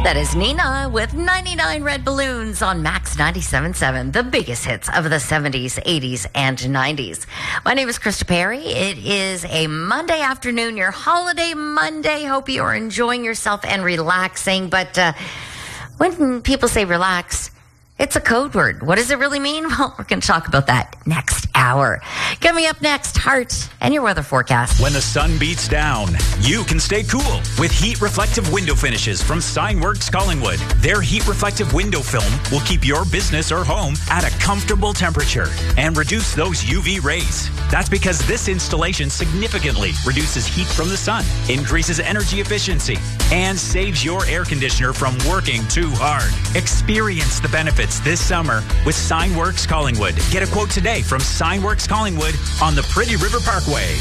That is Nina with 99 Red Balloons on Max 97.7, the biggest hits of the 70s, 80s, and 90s. My name is Krista Perry. It is a Monday afternoon, your holiday Monday. Hope you are enjoying yourself and relaxing. But when people say relax, it's a code word. What does it really mean? Well, we're going to talk about that next hour. Coming up next, Heart and your weather forecast. When the sun beats down, you can stay cool with heat reflective window finishes from Signworks Collingwood. Their heat reflective window film will keep your business or home at a comfortable temperature and reduce those UV rays. That's because this installation significantly reduces heat from the sun, increases energy efficiency, and saves your air conditioner from working too hard. Experience the benefits this summer with Signworks Collingwood. Get a quote today from Signworks Collingwood on the Pretty River Parkway.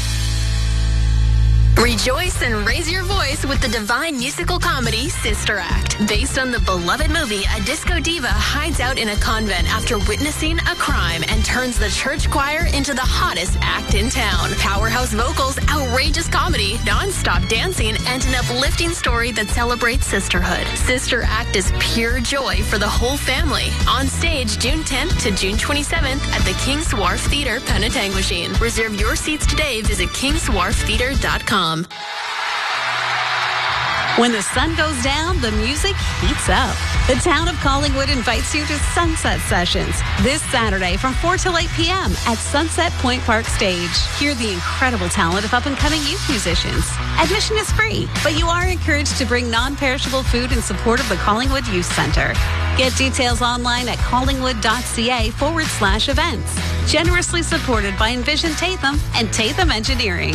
Rejoice and raise your voice with the divine musical comedy Sister Act. Based on the beloved movie, a disco diva hides out in a convent after witnessing a crime and turns the church choir into the hottest act in town. Powerhouse vocals, outrageous comedy, non-stop dancing, and an uplifting story that celebrates sisterhood. Sister Act is pure joy for the whole family. On stage June 10th to June 27th at the King's Wharf Theatre, Penetanguishene. Reserve your seats today. Visit kingswharftheatre.com. When the sun goes down, the music heats up. The town of Collingwood invites you to Sunset Sessions this Saturday from 4 till 8 p.m. at Sunset Point Park Stage. Hear the incredible talent of up-and-coming youth musicians. Admission is free, but you are encouraged to bring non-perishable food in support of the Collingwood Youth Centre. Get details online at collingwood.ca/events. Generously supported by Envision Tatham and Tatham Engineering.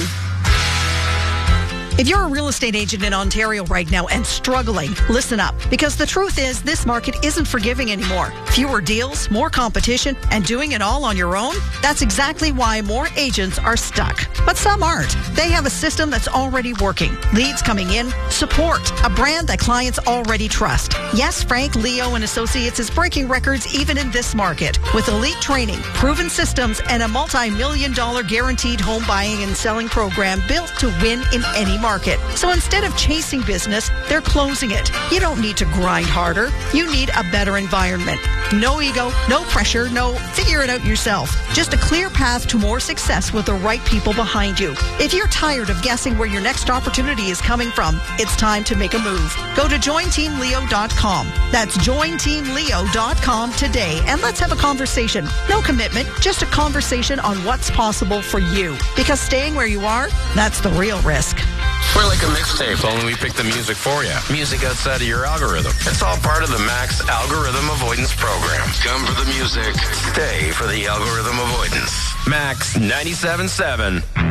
If you're a real estate agent in Ontario right now and struggling, listen up. Because the truth is, this market isn't forgiving anymore. Fewer deals, more competition, and doing it all on your own? That's exactly why more agents are stuck. But some aren't. They have a system that's already working. Leads coming in, support, a brand that clients already trust. Yes, Frank, Leo, and Associates is breaking records even in this market. With elite training, proven systems, and a multi-million-dollar guaranteed home buying and selling program built to win in any market. So instead of chasing business, they're closing it. You don't need to grind harder. You need a better environment. No ego, no pressure, no figure it out yourself. Just a clear path to more success with the right people behind you. If you're tired of guessing where your next opportunity is coming from, it's time to make a move. Go to jointeamleo.com. That's jointeamleo.com today, and let's have a conversation. No commitment, just a conversation on what's possible for you. Because staying where you are, that's the real risk. We're like a mixtape, only we pick the music for you. Music outside of your algorithm. It's all part of the Max Algorithm Avoidance Program. Come for the music, stay for the algorithm avoidance. Max 97.7.